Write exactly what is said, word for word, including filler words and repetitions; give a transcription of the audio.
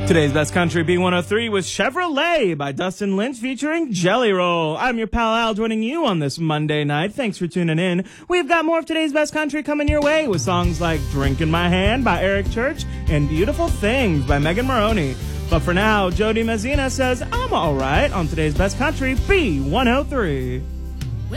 Today's Best Country B one oh three was Chevrolet by Dustin Lynch featuring Jelly Roll. I'm your pal Al joining you on this Monday night. Thanks for tuning in. We've got more of today's Best Country coming your way with songs like Drink in My Hand by Eric Church and Beautiful Things by Megan Maroney. But for now, Jody Mazzina says I'm all right on today's Best Country B one oh three.